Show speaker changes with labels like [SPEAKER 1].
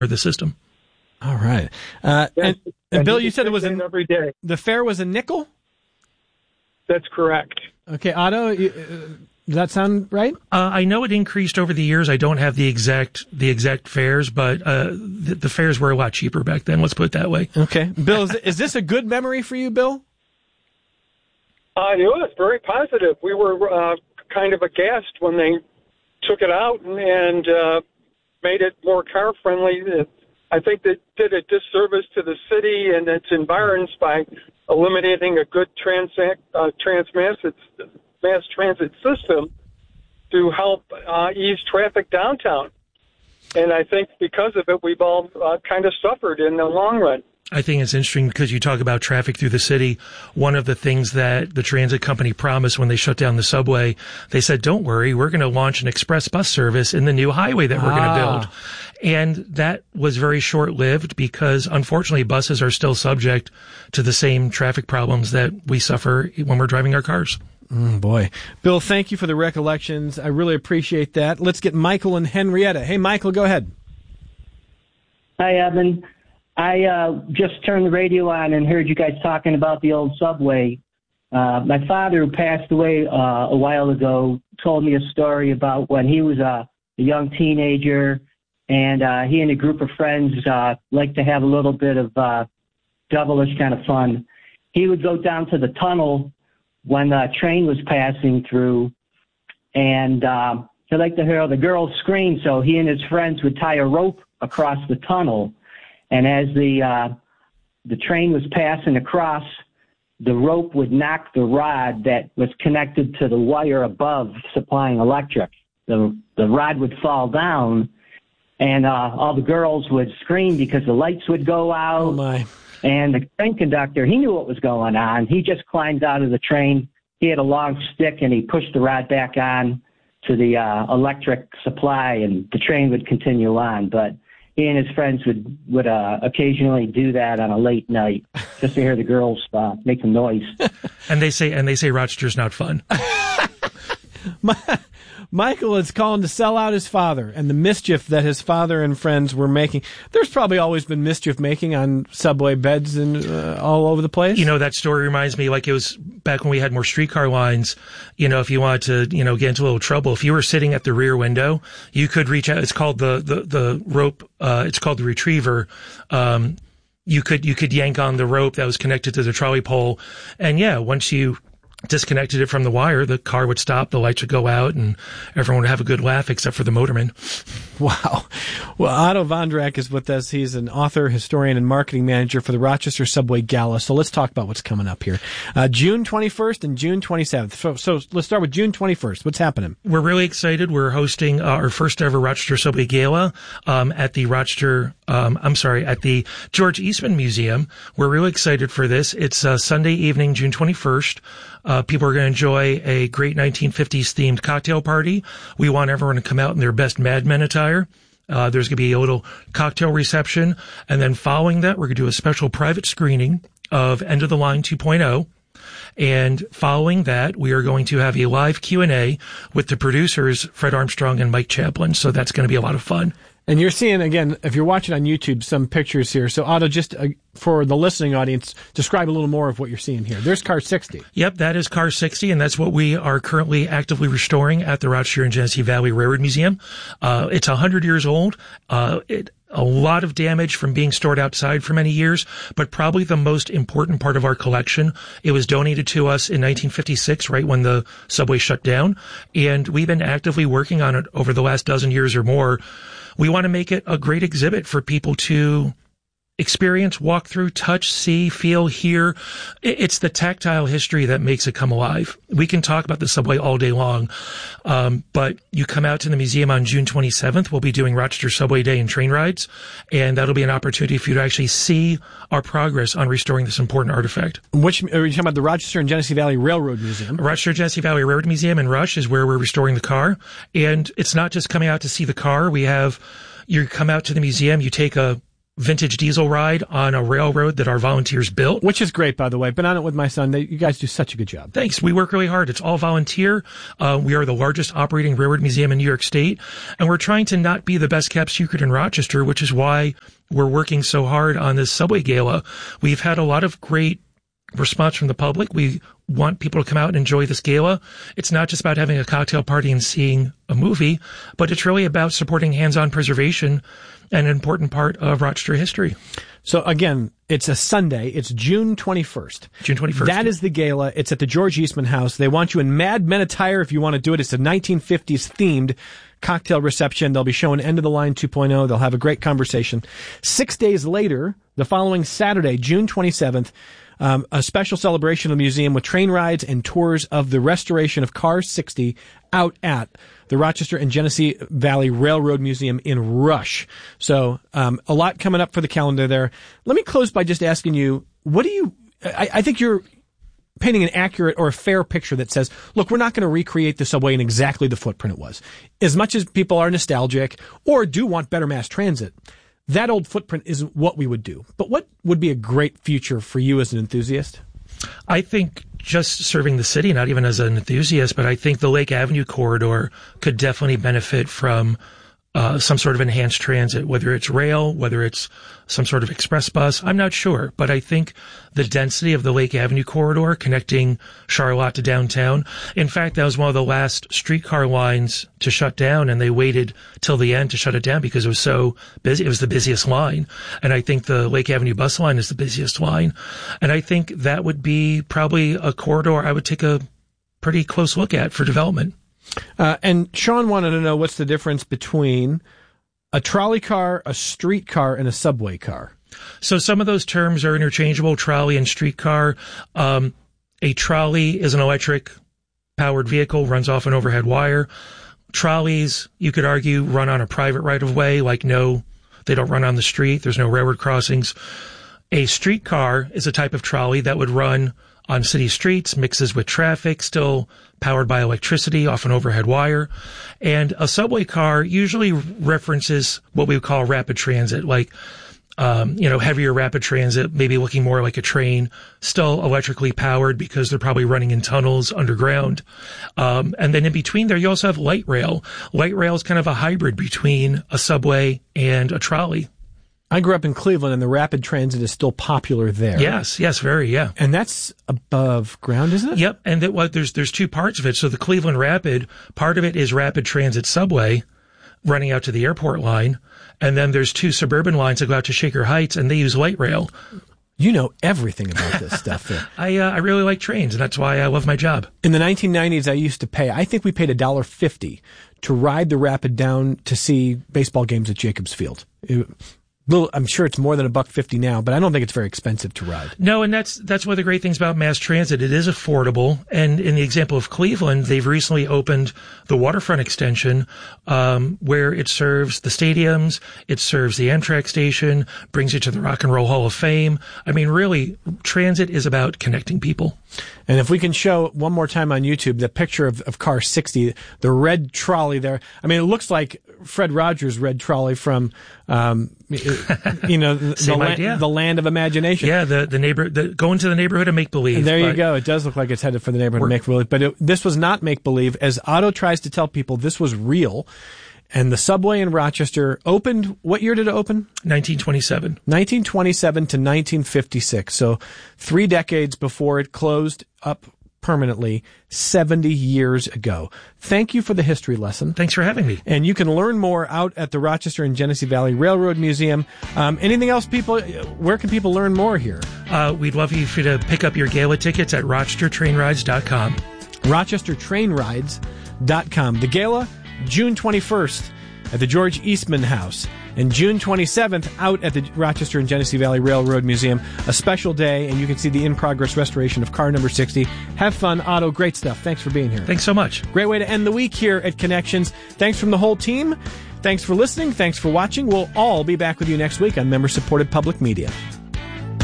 [SPEAKER 1] the system.
[SPEAKER 2] All right. And Bill, you said it was
[SPEAKER 3] every day.
[SPEAKER 2] The fare was a nickel?
[SPEAKER 3] That's correct.
[SPEAKER 2] Okay, Otto, does that sound right?
[SPEAKER 1] I know it increased over the years. I don't have the exact fares, but the fares were a lot cheaper back then. Let's put it that way.
[SPEAKER 2] Okay, Bill, is this a good memory for you, Bill?
[SPEAKER 3] It was very positive. We were kind of aghast when they took it out and made it more car friendly. I think they did a disservice to the city and its environs by eliminating a good mass transit system to help ease traffic downtown. And I think because of it, we've all kind of suffered in the long run.
[SPEAKER 1] I think it's interesting because you talk about traffic through the city. One of the things that the transit company promised when they shut down the subway, they said, don't worry, we're going to launch an express bus service in the new highway that we're going to build. And that was very short-lived because, unfortunately, buses are still subject to the same traffic problems that we suffer when we're driving our cars.
[SPEAKER 2] Boy. Bill, thank you for the recollections. I really appreciate that. Let's get Michael and Henrietta. Hey, Michael, go ahead.
[SPEAKER 4] Hi, Evan. I just turned the radio on and heard you guys talking about the old subway. My father, who passed away a while ago, told me a story about when he was a young teenager, and he and a group of friends liked to have a little bit of devilish kind of fun. He would go down to the tunnel when the train was passing through, and he liked to hear the girls scream, so he and his friends would tie a rope across the tunnel. And as the train was passing across, the rope would knock the rod that was connected to the wire above supplying electric. The rod would fall down, and all the girls would scream because the lights would go out.
[SPEAKER 2] Oh, my.
[SPEAKER 4] And the train conductor, he knew what was going on. He just climbed out of the train. He had a long stick, and he pushed the rod back on to the electric supply, and the train would continue on. But he and his friends would occasionally do that on a late night just to hear the girls make some noise.
[SPEAKER 1] And they say Rochester's not fun.
[SPEAKER 2] Michael is calling to sell out his father and the mischief that his father and friends were making. There's probably always been mischief making on subway beds and all over the place.
[SPEAKER 1] You know, that story reminds me like it was back when we had more streetcar lines. You know, if you wanted to, get into a little trouble, if you were sitting at the rear window, you could reach out. It's called the rope. It's called the retriever. You could yank on the rope that was connected to the trolley pole. And yeah, once you disconnected it from the wire, the car would stop, the lights would go out, and everyone would have a good laugh except for the motorman.
[SPEAKER 2] Wow. Well, Otto Vondrak is with us. He's an author, historian, and marketing manager for the Rochester Subway Gala. So let's talk about what's coming up here. June 21st and June 27th. So let's start with June 21st. What's happening?
[SPEAKER 1] We're really excited. We're hosting our first ever Rochester Subway Gala at the at the George Eastman Museum. We're really excited for this. It's Sunday evening, June 21st. People are going to enjoy a great 1950s themed cocktail party. We want everyone to come out in their best Mad Men attire. There's going to be a little cocktail reception. And then following that, we're going to do a special private screening of End of the Line 2.0. And following that, we are going to have a live Q&A with the producers, Fred Armstrong and Mike Chaplin. So that's going to be a lot of fun.
[SPEAKER 2] And you're seeing, again, if you're watching on YouTube, some pictures here. So, Otto, just for the listening audience, describe a little more of what you're seeing here. There's Car 60.
[SPEAKER 1] Yep, that is Car 60, and that's what we are currently actively restoring at the Rochester and Genesee Valley Railroad Museum. It's 100 years old. A lot of damage from being stored outside for many years, but probably the most important part of our collection. It was donated to us in 1956, right when the subway shut down, and we've been actively working on it over the last dozen years or more. We want to make it a great exhibit for people to experience, walk through, touch, see, feel, hear. It's the tactile history that makes it come alive. We can talk about the subway all day long, but you come out to the museum on June 27th. We'll be doing Rochester Subway Day and train rides, and that'll be an opportunity for you to actually see our progress on restoring this important artifact.
[SPEAKER 2] Which are you talking about? The Rochester and Genesee Valley Railroad Museum?
[SPEAKER 1] Rochester Genesee Valley Railroad Museum in Rush is where we're restoring the car, and it's not just coming out to see the car. You come out to the museum, you take a vintage diesel ride on a railroad that our volunteers built.
[SPEAKER 2] Which is great, by the way. Been on it with my son. You guys do such a good job.
[SPEAKER 1] Thanks. We work really hard. It's all volunteer. We are the largest operating railroad museum in New York State, and we're trying to not be the best kept secret in Rochester, which is why we're working so hard on this subway gala. We've had a lot of great response from the public. We want people to come out and enjoy this gala. It's not just about having a cocktail party and seeing a movie, but it's really about supporting hands-on preservation, an important part of Rochester history.
[SPEAKER 2] So again, it's a Sunday. It's June 21st.
[SPEAKER 1] June 21st.
[SPEAKER 2] That is the gala. It's at the George Eastman House. They want you in Mad Men attire if you want to do it. It's a 1950s themed cocktail reception. They'll be showing End of the Line 2.0. They'll have a great conversation. 6 days later, the following Saturday, June 27th, a special celebration of the museum with train rides and tours of the restoration of Car 60 out at the Rochester and Genesee Valley Railroad Museum in Rush. So a lot coming up for the calendar there. Let me close by just asking you, I think you're painting an accurate or a fair picture that says, look, we're not going to recreate the subway in exactly the footprint it was. As much as people are nostalgic or do want better mass transit, that old footprint isn't what we would do. But what would be a great future for you as an enthusiast?
[SPEAKER 1] I think just serving the city, not even as an enthusiast, but I think the Lake Avenue corridor could definitely benefit from some sort of enhanced transit, whether it's rail, whether it's some sort of express bus. I'm not sure, but I think the density of the Lake Avenue corridor connecting Charlotte to downtown. In fact, that was one of the last streetcar lines to shut down, and they waited till the end to shut it down because it was so busy. It was the busiest line. And I think the Lake Avenue bus line is the busiest line. And I think that would be probably a corridor I would take a pretty close look at for development.
[SPEAKER 2] And Sean wanted to know what's the difference between a trolley car, a streetcar, and a subway car.
[SPEAKER 1] So some of those terms are interchangeable, trolley and streetcar. A trolley is an electric-powered vehicle, runs off an overhead wire. Trolleys, you could argue, run on a private right-of-way, they don't run on the street. There's no railroad crossings. A streetcar is a type of trolley that would run on city streets, mixes with traffic, still powered by electricity off an overhead wire. And a subway car usually references what we would call rapid transit, heavier rapid transit, maybe looking more like a train, still electrically powered because they're probably running in tunnels underground. And then in between there, you also have light rail. Light rail is kind of a hybrid between a subway and a trolley.
[SPEAKER 2] I grew up in Cleveland, and the rapid transit is still popular there.
[SPEAKER 1] Yes, very, yeah.
[SPEAKER 2] And that's above ground, isn't it?
[SPEAKER 1] Yep, and there's two parts of it. So the Cleveland Rapid, part of it is rapid transit subway running out to the airport line, and then there's two suburban lines that go out to Shaker Heights, and they use light rail.
[SPEAKER 2] You know everything about this stuff there.
[SPEAKER 1] I really like trains, and that's why I love my job.
[SPEAKER 2] In the 1990s, I used to pay, I think we paid $1.50 to ride the Rapid down to see baseball games at Jacobs Field. I'm sure it's more than $1.50 now, but I don't think it's very expensive to ride.
[SPEAKER 1] No, and that's one of the great things about mass transit. It is affordable. And in the example of Cleveland, they've recently opened the waterfront extension, where it serves the stadiums, it serves the Amtrak station, brings you to the Rock and Roll Hall of Fame. I mean, really, transit is about connecting people.
[SPEAKER 2] And if we can show one more time on YouTube the picture of Car 60, the red trolley there. I mean, it looks like Fred Rogers' red trolley from, the land of imagination.
[SPEAKER 1] Yeah, going to the neighborhood of make-believe.
[SPEAKER 2] There you go. It does look like it's headed for the neighborhood of make-believe. But this was not make-believe. As Otto tries to tell people, this was real. And the subway in Rochester opened, what year did it open?
[SPEAKER 1] 1927.
[SPEAKER 2] 1927 to 1956. So 3 decades before it closed up permanently 70 years ago. Thank you for the history lesson.
[SPEAKER 1] Thanks for having me.
[SPEAKER 2] And you can learn more out at the Rochester and Genesee Valley Railroad Museum. Anything else, where can people learn more here?
[SPEAKER 1] We'd love you to pick up your gala tickets at rochestertrainrides.com.
[SPEAKER 2] rochestertrainrides.com. The gala, June 21st at the George Eastman House, and June 27th out at the Rochester and Genesee Valley Railroad Museum. A special day, and you can see the in-progress restoration of car number 60. Have fun, Otto. Great stuff. Thanks for being here.
[SPEAKER 1] Thanks so much.
[SPEAKER 2] Great way to end the week here at Connections. Thanks from the whole team. Thanks for listening. Thanks for watching. We'll all be back with you next week on member-supported public media.